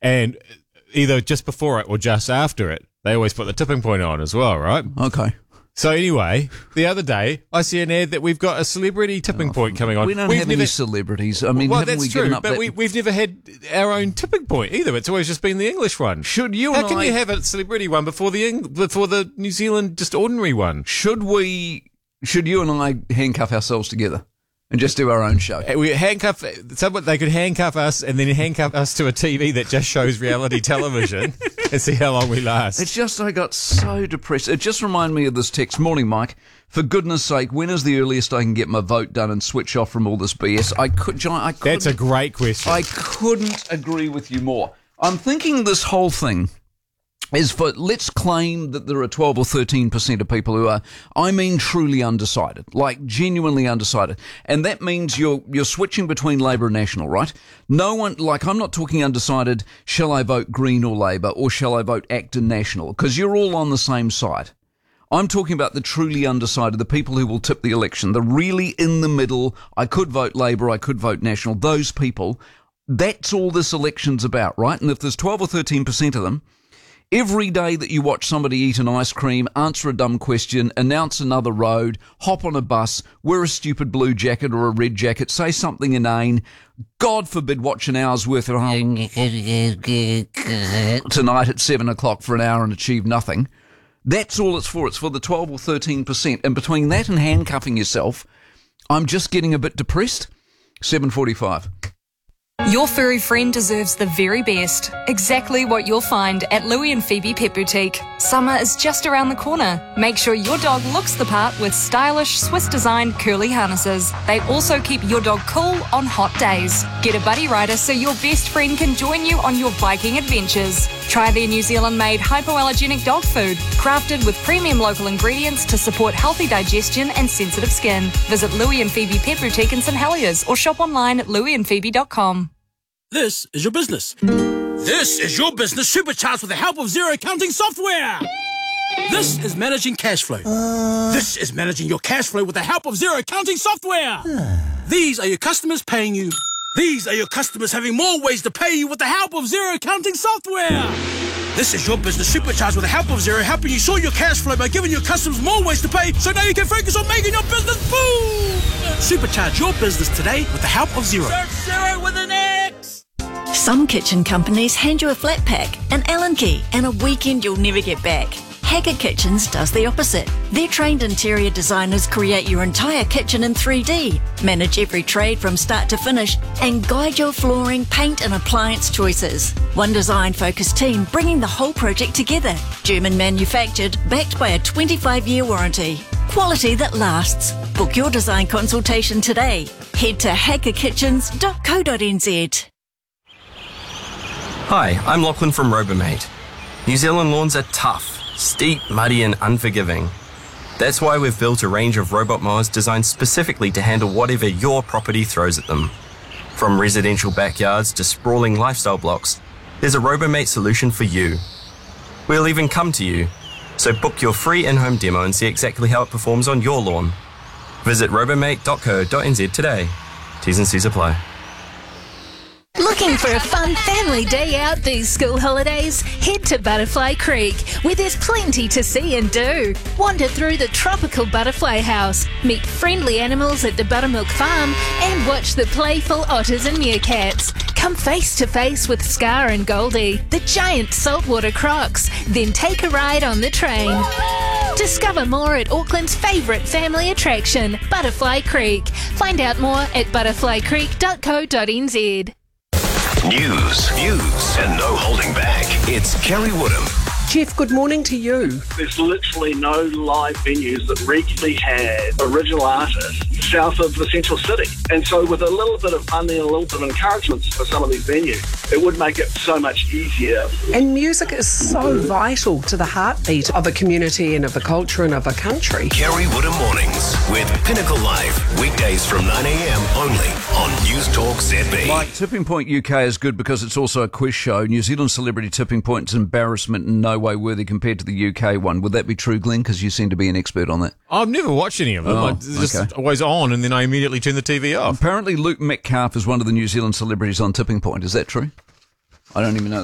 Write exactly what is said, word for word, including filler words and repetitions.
And either just before it or just after it, they always put the tipping point on as well, right? Okay. So anyway, the other day, I see an ad that we've got a celebrity tipping point coming on. We don't we've have never, any celebrities. I mean, well, haven't that's we true, given up but that? we, we've never had our own tipping point either. It's always just been the English one. Should you How and can I, you have a celebrity one before the Eng- before the New Zealand just ordinary one? Should we? Should you and I handcuff ourselves together and just do our own show? We handcuff someone. They could handcuff us and then handcuff us to a T V that just shows reality television and see how long we last. It's just I got so depressed. It just reminded me of this text. Morning, Mike. For goodness sake, when is the earliest I can get my vote done and switch off from all this B S? I could, John. I couldn't, That's a great question. I couldn't agree with you more. I'm thinking this whole thing is for, let's claim that there are twelve or thirteen percent of people who are, I mean, truly undecided, like genuinely undecided. And that means you're, you're switching between Labour and National, right? No one, like, I'm not talking undecided, shall I vote Green or Labour, or shall I vote ACT and National? Because you're all on the same side. I'm talking about the truly undecided, the people who will tip the election, the really in the middle, I could vote Labour, I could vote National, those people. That's all this election's about, right? And if there's twelve or thirteen percent of them, every day that you watch somebody eat an ice cream, answer a dumb question, announce another road, hop on a bus, wear a stupid blue jacket or a red jacket, say something inane, God forbid watch an hour's worth of tonight at seven o'clock for an hour and achieve nothing. That's all it's for. It's for the twelve or thirteen percent. And between that and handcuffing yourself, I'm just getting a bit depressed. seven forty-five. Your furry friend deserves the very best. Exactly what you'll find at Louie and Phoebe Pet Boutique. Summer is just around the corner. Make sure your dog looks the part with stylish Swiss-designed curly harnesses. They also keep your dog cool on hot days. Get a buddy rider so your best friend can join you on your biking adventures. Try their New Zealand-made hypoallergenic dog food, crafted with premium local ingredients to support healthy digestion and sensitive skin. Visit Louie and Phoebe Pet Boutique in St Heliers or shop online at louie and phoebe dot com. This is your business. This is your business supercharged with the help of Xero accounting software. This is managing cash flow. Uh... This is managing your cash flow with the help of Xero accounting software. These are your customers paying you. These are your customers having more ways to pay you with the help of Xero accounting software. This is your business supercharged with the help of Xero, helping you sort your cash flow by giving your customers more ways to pay, so now you can focus on making your business boom. Supercharge your business today with the help of Xero. Search Xero with an X. Some kitchen companies hand you a flat pack, an Allen key, and a weekend you'll never get back. Haggard Kitchens does the opposite. Their trained interior designers create your entire kitchen in three D, manage every trade from start to finish, and guide your flooring, paint and appliance choices. One design-focused team bringing the whole project together. German manufactured, backed by a twenty-five year warranty. Quality that lasts. Book your design consultation today. Head to haggard kitchens dot co dot n z. Hi, I'm Lachlan from Robomate. New Zealand lawns are tough, steep, muddy and unforgiving. That's why we've built a range of robot mowers designed specifically to handle whatever your property throws at them. From residential backyards to sprawling lifestyle blocks, there's a Robomate solution for you. We'll even come to you, so book your free in-home demo and see exactly how it performs on your lawn. Visit robomate dot co dot n z today. T's and C's apply. Looking for a fun family day out these school holidays? Head to Butterfly Creek, where there's plenty to see and do. Wander through the tropical butterfly house, meet friendly animals at the Buttermilk Farm, and watch the playful otters and meerkats. Come face to face with Scar and Goldie, the giant saltwater crocs, then take a ride on the train. Discover more at Auckland's favourite family attraction, Butterfly Creek. Find out more at butterfly creek dot co dot n z. News, views, and no holding back. It's Kerry Woodham. Jeff, good morning to you. There's literally no live venues that regularly have original artists south of the central city. And so with a little bit of funding and a little bit of encouragement for some of these venues, it would make it so much easier. And music is so vital to the heartbeat of a community and of a culture and of a country. Kerry Woodham Mornings with Pinnacle Live. Weekdays from nine a.m. only on News Talk Z B. Mike, Tipping Point U K is good because it's also a quiz show. New Zealand Celebrity Tipping Point's embarrassment in no way worthy compared to the U K one. Would that be true, Glenn? Because you seem to be an expert on that. I've never watched any of them. Oh, It's just okay. always on, and then I immediately turn the T V off. Apparently Luke Metcalf is one of the New Zealand celebrities on Tipping Point. Is that true? I don't even know.